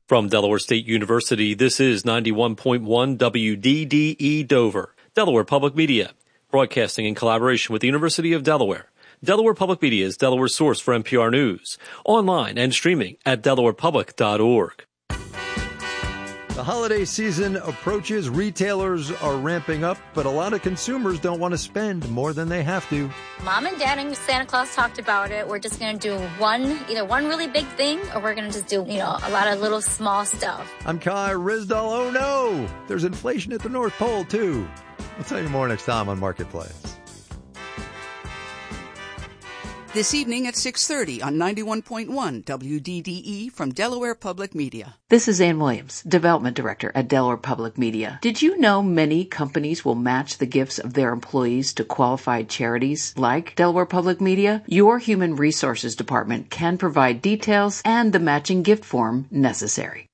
From Delaware State University, this is 91.1 WDDE Dover, Delaware Public Media, broadcasting in collaboration with the University of Delaware. Delaware Public Media is Delaware's source for NPR News, online and streaming at delawarepublic.org. The holiday season approaches. Retailers are ramping up, but a lot of consumers don't want to spend more than they have to. Mom and Dad and Santa Claus talked about it. We're just going to do either one really big thing, or we're going to just do, a lot of little small stuff. I'm Kai Rizdal. Oh no, there's inflation at the North Pole too. We'll tell you more next time on Marketplace. This evening at 6:30 on 91.1 WDDE from Delaware Public Media. This is Ann Williams, Development Director at Delaware Public Media. Did you know many companies will match the gifts of their employees to qualified charities like Delaware Public Media? Your Human Resources Department can provide details and the matching gift form necessary.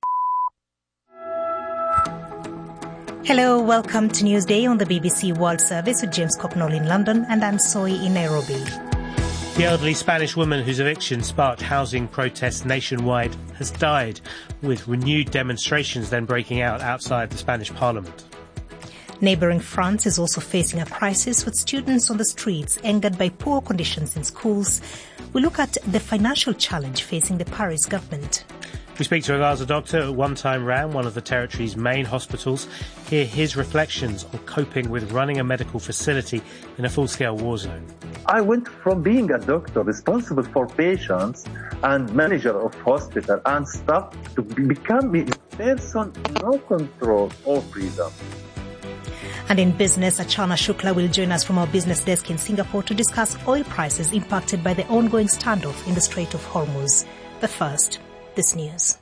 Hello, welcome to Newsday on the BBC World Service with James Cocknall in London and Anne Soy in Nairobi. The elderly Spanish woman whose eviction sparked housing protests nationwide has died, with renewed demonstrations then breaking out outside the Spanish parliament. Neighbouring France is also facing a crisis, with students on the streets angered by poor conditions in schools. We look at the financial challenge facing the Paris government. We speak to a Gaza doctor who one time ran one of the territory's main hospitals. Hear his reflections on coping with running a medical facility in a full-scale war zone. I went from being a doctor responsible for patients and manager of hospital and staff to becoming a person no control or freedom. And in business, Achana Shukla will join us from our business desk in Singapore to discuss oil prices impacted by the ongoing standoff in the Strait of Hormuz. But first, this news.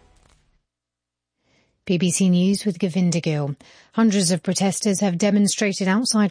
BBC News with Govinda Gill. Hundreds of protesters have demonstrated outside